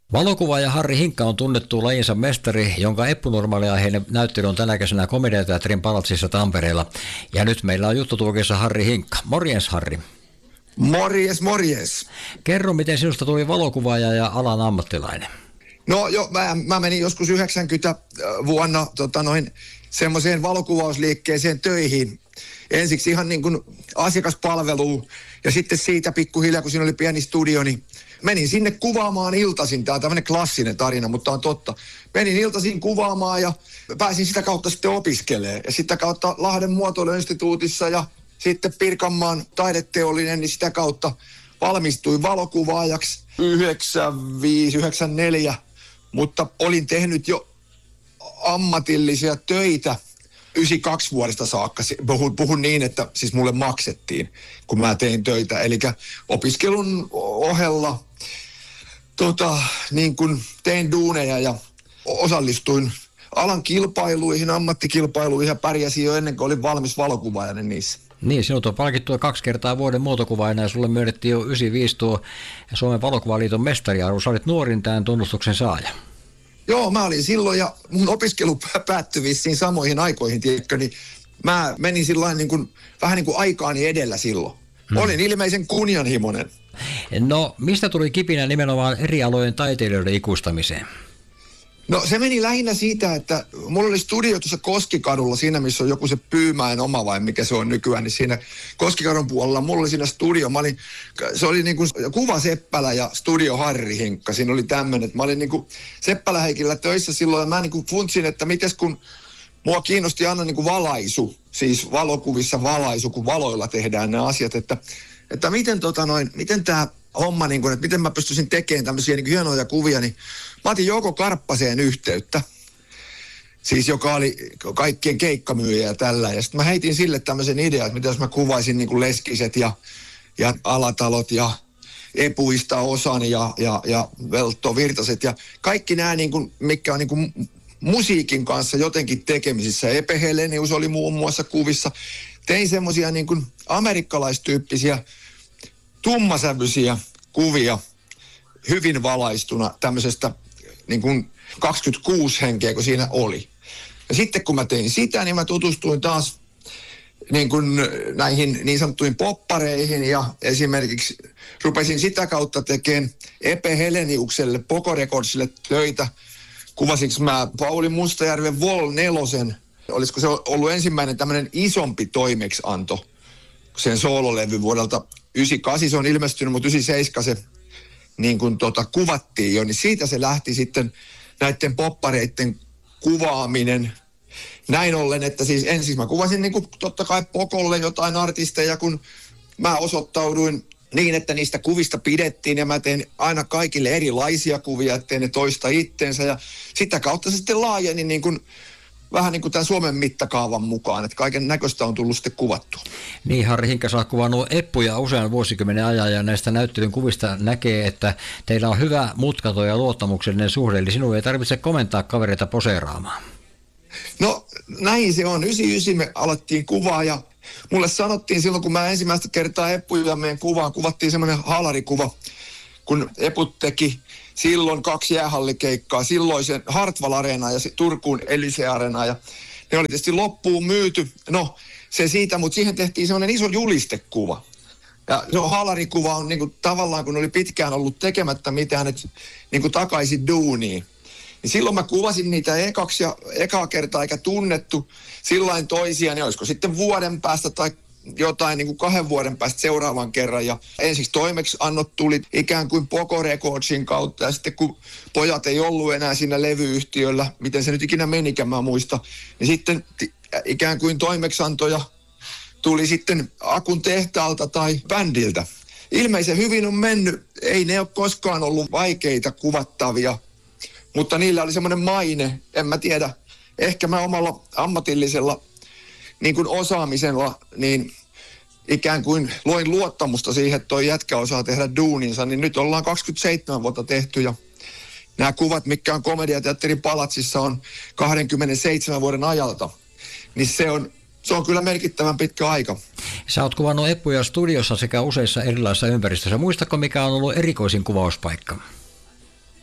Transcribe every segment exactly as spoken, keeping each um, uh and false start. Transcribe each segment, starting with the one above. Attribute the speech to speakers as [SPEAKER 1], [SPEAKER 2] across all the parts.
[SPEAKER 1] Valokuvaaja Harri Hinkka on tunnettu lajinsa mestari, jonka eppunormaaliaiheinen näyttely on tänä kesänä Komediateatterin palatsissa Tampereella. Ja nyt meillä on juttutuokissa Harri Hinkka. Morjens Harri.
[SPEAKER 2] Morjes, morjes.
[SPEAKER 1] Kerro, miten sinusta tuli valokuvaaja ja alan ammattilainen?
[SPEAKER 2] No jo, mä, mä menin joskus yhdeksänkymmentä vuonna tota noin, semmoiseen valokuvausliikkeeseen töihin. Ensiksi ihan niin kuin asiakaspalveluun ja sitten siitä pikkuhiljaa, kun siinä oli pieni studio, niin menin sinne kuvaamaan iltaisin. Tämä on tämmöinen klassinen tarina, mutta on totta. Menin iltaisin kuvaamaan ja pääsin sitä kautta sitten opiskelemaan. Ja sitä kautta Lahden muotoiluinstituutissa ja sitten Pirkanmaan taideteollinen, niin sitä kautta valmistuin valokuvaajaksi yhdeksänkymmentäviisi yhdeksänkymmentäneljä. Mutta olin tehnyt jo ammatillisia töitä yhdeksänkymmentäkaksi vuodesta saakka. Puhun, puhun niin, että siis mulle maksettiin, kun mä tein töitä. Eli opiskelun ohella tota, niin kun tein duuneja ja osallistuin alan kilpailuihin, ammattikilpailuihin ja pärjäsin jo ennen kuin olin valmis valokuvaajana niissä.
[SPEAKER 1] Niin, sinut on palkittu kaksi kertaa vuoden muotokuvaajana ja sulle myönnettiin jo yhdeksänkymmentäviisi tuo Suomen valokuvaliiton mestariarvo. Sä olit nuorin tämän tunnustuksen saaja.
[SPEAKER 2] Joo, mä olin silloin ja mun opiskelu päättyi vissiin samoihin aikoihin, tiedätkö, niin mä menin sillain niin kuin, vähän niin kuin aikaani edellä silloin. Hmm. Olin ilmeisen kunnianhimoinen.
[SPEAKER 1] No, mistä tuli kipinä nimenomaan eri alojen taiteilijoiden ikuistamiseen?
[SPEAKER 2] No se meni lähinnä siitä, että mulla oli studio tuossa Koskikadulla, siinä missä on joku se Pyymäen oma vai mikä se on nykyään, niin siinä Koskikadun puolella mulla oli siinä studio. Mä olin, se oli niin kuin Kuva Seppälä ja Studio Harri Hinkka, siinä oli tämmöinen. Mä olin niin kuin Seppälä Heikillä töissä silloin ja mä niin kuin funtsin, että mites kun mua kiinnosti aina niin kuin valaisu, siis valokuvissa valaisu, kun valoilla tehdään nämä asiat, että, että miten tota noin, miten tää homma, niin kuin, että miten mä pystyisin tekemään tämmöisiä niin kuin hienoja kuvia, niin mä otin Jouko Karppaseen yhteyttä, siis joka oli kaikkien keikkamyyjä ja tällä. Ja sitten mä heitin sille tämmöisen idean, että mitä jos mä kuvaisin niin kuin Leskiset ja, ja Alatalot ja Epuista osan ja, ja, ja Veltto Virtaset ja kaikki nämä, niin kuin, mikä on niin kuin musiikin kanssa jotenkin tekemisissä. Epe Helenius oli muun muassa kuvissa. Tein semmoisia niin kuin amerikkalaistyyppisiä tummasävyisiä kuvia hyvin valaistuna tämmöisestä niin kuin kaksikymmentäkuusi henkeä, kun siinä oli. Ja sitten kun mä tein sitä, niin mä tutustuin taas niin kuin näihin niin sanottuihin poppareihin ja esimerkiksi rupesin sitä kautta tekemään Epe Heleniukselle, Poco Recordsille töitä. Kuvasinko mä Pauli Mustajärven Vol nelosen, olisiko se ollut ensimmäinen tämmöinen isompi toimeksianto sen soololevy vuodelta yhdeksänkymmentäkahdeksan, se on ilmestynyt, mutta yhdeksänkymmentäseitsemän se niin kuin tota, kuvattiin jo, niin siitä se lähti sitten näiden poppareiden kuvaaminen. Näin ollen, että siis ensin mä kuvasin niin kuin totta kai Pokolle jotain artisteja, kun mä osoittauduin niin, että niistä kuvista pidettiin ja mä tein aina kaikille erilaisia kuvia, ettei ne toista itteensä ja sitä kautta se sitten laajeni niin kuin vähän niin kuin tämän Suomen mittakaavan mukaan, että kaiken näköistä on tullut sitten kuvattua.
[SPEAKER 1] Niin, Harri Hinkka, sä oot kuvannut eppuja usean vuosikymmenen ajan ja näistä näyttelyn kuvista näkee, että teillä on hyvä mutkato ja luottamuksellinen suhde, eli sinun ei tarvitse komentaa kavereita poseeraamaan.
[SPEAKER 2] No näin se on. yhdeksänkymmentäyhdeksän me alettiin kuvaa ja mulle sanottiin silloin, kun mä ensimmäistä kertaa eppuja meidän kuvaan, kuvattiin semmoinen haalarikuva, kun eput teki silloin kaksi jäähallikeikkaa, silloisen Hartwall Areenaa ja Turkuun Elysee Areenaa ja ne oli tietysti loppuun myyty. No se siitä, mutta siihen tehtiin semmoinen iso julistekuva. Ja se haalarikuva on niin kuin, tavallaan, kun oli pitkään ollut tekemättä mitään, että niin kuin takaisin duuniin. Niin silloin mä kuvasin niitä ekaksi ja ekaa kertaa eikä tunnettu sillain toisiaan, niin olisiko sitten vuoden päästä tai jotain niin kuin kahden vuoden päästä seuraavan kerran. Ja ensiksi toimeksiannot tuli ikään kuin Poco Recordsin kautta ja sitten kun pojat ei ollut enää siinä levyyhtiöllä, miten se nyt ikinä menikään mä muista, niin sitten ikään kuin toimeksiantoja tuli sitten Akun tehtaalta tai bändiltä. Ilmeisen hyvin on mennyt, ei ne ole koskaan ollut vaikeita kuvattavia, mutta niillä oli semmoinen maine, en mä tiedä, ehkä mä omalla ammatillisella niin kuin osaamisella, niin ikään kuin loin luottamusta siihen, että toi jätkä osaa tehdä duuninsa, niin nyt ollaan kaksikymmentäseitsemän vuotta tehty ja nämä kuvat, mitkä on Komediateatterin palatsissa, on kaksikymmentäseitsemän vuoden ajalta, niin se on, se on kyllä merkittävän pitkä aika.
[SPEAKER 1] Sä oot kuvannut eppuja studiossa sekä useissa erilaisissa ympäristöissä. Muistatko, mikä on ollut erikoisin kuvauspaikka?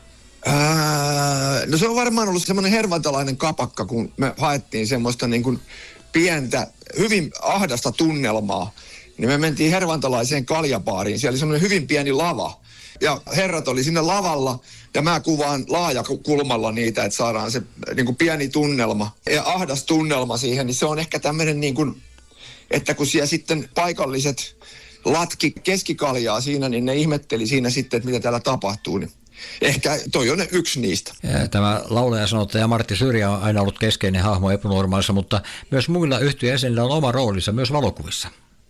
[SPEAKER 2] Ää, no se on varmaan ollut semmoinen hervantalainen kapakka, kun me haettiin semmoista niin kuin pientä, hyvin ahdasta tunnelmaa. Niin me mentiin hervantalaiseen kaljabaariin. Siellä oli semmoinen hyvin pieni lava. Ja herrat oli siinä lavalla ja mä kuvaan laajakulmalla niitä, että saadaan se niin kuin pieni tunnelma ja ahdas tunnelma siihen. Niin se on ehkä tämmöinen niin kuin, että kun siellä sitten paikalliset latki keskikaljaa siinä, niin ne ihmetteli siinä sitten, että mitä täällä tapahtuu. Niin ehkä toi on yksi niistä.
[SPEAKER 1] Tämä laulaja sanottaja Martti Syrjä on aina ollut keskeinen hahmo Epänormaalissa, mutta myös muilla yhtyeen jäsenillä on oma roolinsa myös valokuvissa.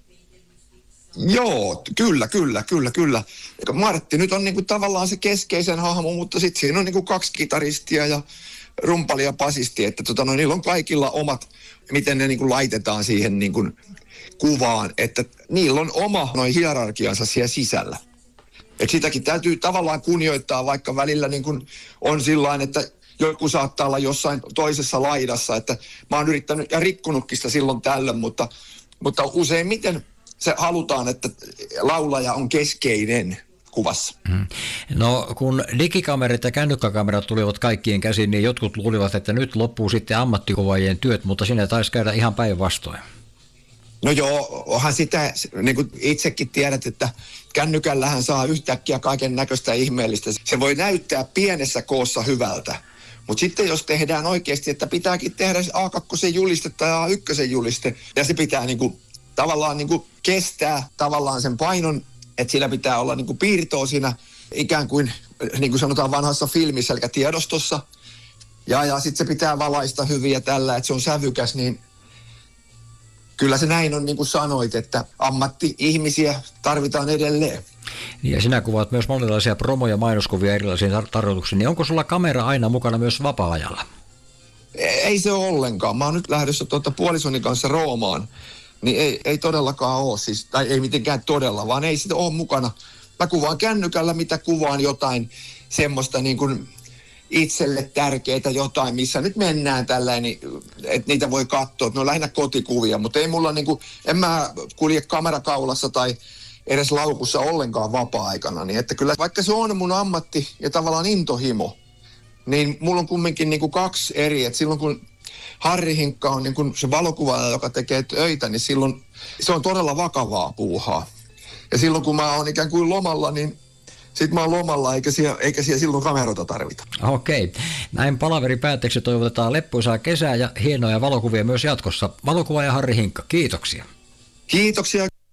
[SPEAKER 2] Joo, kyllä, kyllä, kyllä, kyllä. Martti nyt on niinku tavallaan se keskeisen hahmo, mutta sitten siinä on niinku kaksi kitaristia ja rumpali ja basisti, että tota, no, niillä on kaikilla omat, miten ne niinku laitetaan siihen niinku kuvaan, että niillä on oma noin hierarkiansa siellä sisällä. Et sitäkin täytyy tavallaan kunnioittaa, vaikka välillä niinku on sillain, että joku saattaa olla jossain toisessa laidassa, että mä oon yrittänyt ja rikkonutkin sitä silloin tällöin, mutta, mutta useimmiten se halutaan, että laulaja on keskeinen kuvassa.
[SPEAKER 1] No kun digikamerat ja kännykkäkamerat tulivat kaikkien käsiin, niin jotkut luulivat, että nyt loppuu sitten ammattikuvaajien työt, mutta siinä taisi käydä ihan päinvastoin.
[SPEAKER 2] No joo, onhan sitä, niin kuin itsekin tiedät, että kännykällähän saa yhtäkkiä kaiken näköistä ihmeellistä. Se voi näyttää pienessä koossa hyvältä, mutta sitten jos tehdään oikeasti, että pitääkin tehdä A kaksi juliste tai A yksi juliste, ja se pitää niin kuin tavallaan niin kuin kestää tavallaan sen painon, että sillä pitää olla niin kuin piirtoa siinä ikään kuin, niin kuin sanotaan vanhassa filmissä, eli tiedostossa. Ja, ja sitten se pitää valaista hyvin ja tällä, että se on sävykäs, niin kyllä se näin on niin kuin sanoit, että ammatti-ihmisiä tarvitaan edelleen.
[SPEAKER 1] Ja sinä kuvaat myös monenlaisia promo- ja mainoskuvia erilaisiin tar- tarkoituksiin, niin onko sulla kamera aina mukana myös vapaa-ajalla?
[SPEAKER 2] Ei se ole ollenkaan. Mä oon nyt lähdössä tuota puolisoni kanssa Roomaan. Niin ei, ei todellakaan ole, siis, tai ei mitenkään todella, vaan ei sitä ole mukana. Mä kuvaan kännykällä, mitä kuvaan jotain semmoista niin kuin itselle tärkeää jotain, missä nyt mennään tällainen, että niitä voi katsoa. Ne on lähinnä kotikuvia, mutta ei mulla niin kuin, en mä kulje kamerakaulassa tai edes laukussa ollenkaan vapaa-aikana. Niin että kyllä vaikka se on mun ammatti ja tavallaan intohimo, niin mulla on kumminkin niin kuin kaksi eri, että silloin kun Harri Hinkka on niin kuin se valokuvaaja, joka tekee töitä, niin silloin se on todella vakavaa puuhaa. Ja silloin kun mä oon ikään kuin lomalla, niin sit mä oon lomalla, eikä siellä, eikä siellä silloin kameroita tarvita.
[SPEAKER 1] Okei. Näin palaverin päätteeksi toivotetaan leppuisaa kesää ja hienoja valokuvia myös jatkossa. Valokuvaaja Harri Hinkka, kiitoksia.
[SPEAKER 2] Kiitoksia.